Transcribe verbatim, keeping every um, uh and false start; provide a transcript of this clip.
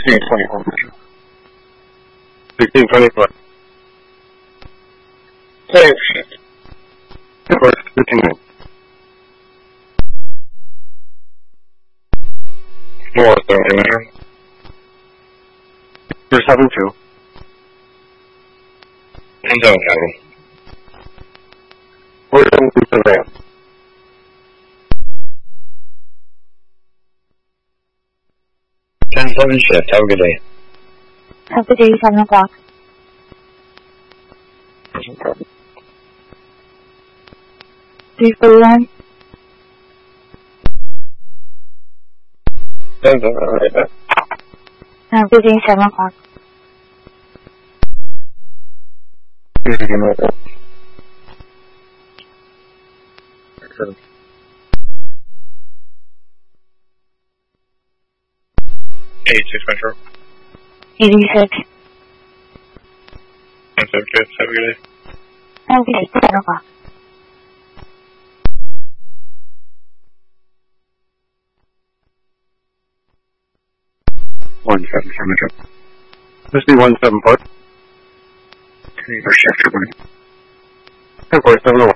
sixteen twenty-four. sixteen twenty-four. Same shit. Of course, fifteen minutes. More so, man. You're seven two. And don't have them. We're seven two seven. ten seven shift. Have a good day. Have a good day, seven o'clock. three forty-one. ten seven, right there. Have a good day, seven o'clock. Here's again right there. eighty-six Metro. eighty-six. ten seven two. Have a good day. Have a good day, seven o'clock. one seven seven. This be one seven four. Your shift, of course, seven oh one.